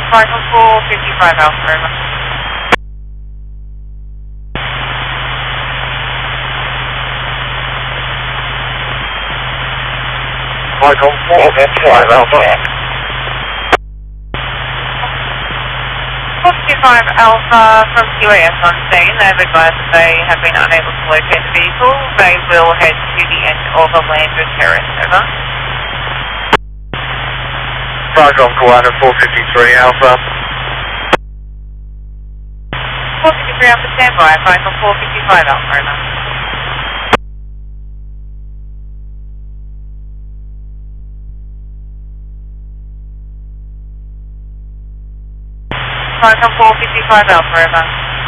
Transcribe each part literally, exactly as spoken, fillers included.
Cycle four fifty-five Alpha, over. Cycle four fifty-five Alpha. four fifty-five Alpha from Q A S on scene. They've advised that they have been unable to locate the vehicle. They will head to the end of a landed terrace, over. Cycle Koala four fifty-three Alpha. four fifty-three Alpha, standby. Cycle four fifty-five Alpha, over. Cycle four fifty-five Alpha, over.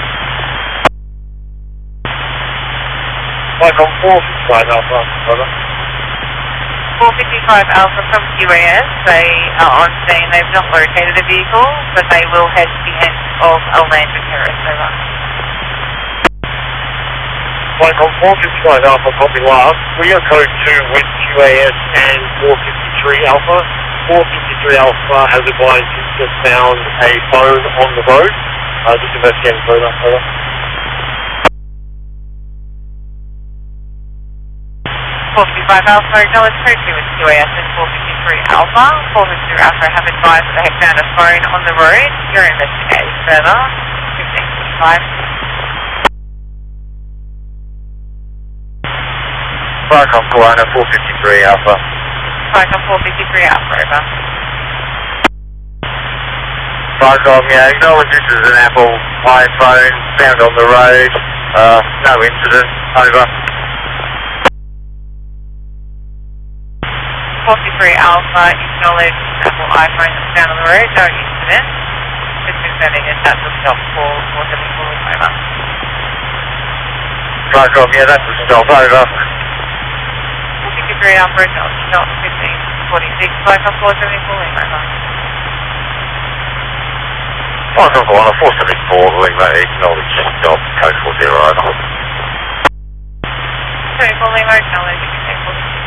Cycle four fifty-five Alpha, over. four fifty-five Alpha from Q A S. They are on scene. They've not located a vehicle, but they will head to the end of a landed terrace, over. Cycle four fifty-five Alpha, copy last. We are code two with Q A S and four fifty-three Alpha. four fifty-three Alpha has advised he's just found a phone on the road. Uh, just investigating further, over. four fifty-five Alpha, acknowledge code two with Q A S and four fifty-three Alpha. four fifty-three Alpha have advised that they have found a phone on the road. You're investigating further. fifteen fifty-five. Cycle Koala four fifty-three Alpha. Cycle four fifty-three Alpha, over. Cycle, yeah, acknowledge this is an Apple iPhone found on the road. Uh, no incident, over. four fifty-three Alpha, acknowledge Apple iPhone that's found on the road. No incident. Just confirming that that's a stop for four seventy-four, over. Cycle, yeah, that's a stop, over. four fifty-three Alpha, acknowledge stop fifteen forty-six. Cycle four seventy-four, over. Cycle Koala four seventy-four, Lima, acknowledge stop, code four zero, over. seventy-four Lima, acknowledge,